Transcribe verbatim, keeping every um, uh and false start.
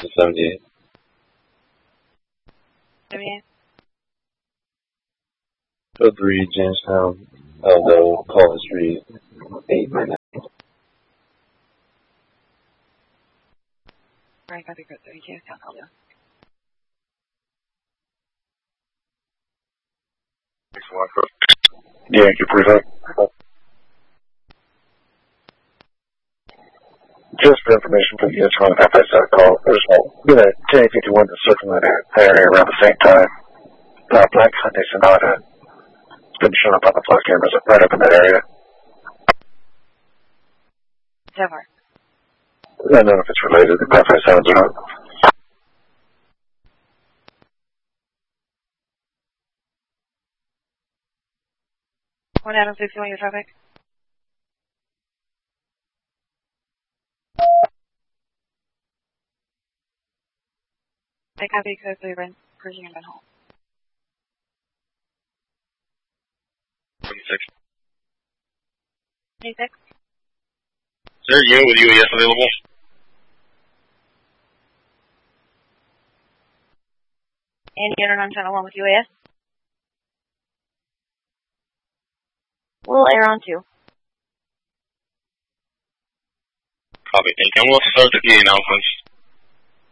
to seventy-eight. seventy-eight. Code three, Jamestown, Eldo, Collins Street, eight nine nine. Alright, copy, code three, Jamestown, Eldo. Yeah, you prefect. Just for information for the units on the F S I call, there's been a ten fifty-one that's circling that area around the same time. Uh, Black Hyundai Sonata. It's been showing up on the flood cameras right up in that area. So far. I don't know if it's related to F S Is or not. one Adam sixty-one, your traffic. I copy, code three, Brent, cruising in Ben Hall. twenty-six. twenty-six? Sir, unit with U A S available? And unit on channel one with U A S? We'll air on two. Copy, thank you. I'm going to start the P A announcements.